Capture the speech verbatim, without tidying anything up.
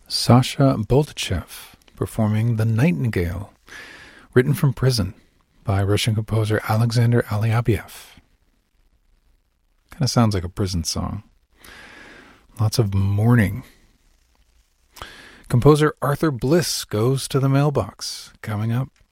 Sasha Boltachev performing The Nightingale, written from prison by Russian composer Alexander Alyabiev. Kind of sounds like a prison song. Lots of mourning. Composer Arthur Bliss goes to the mailbox, coming up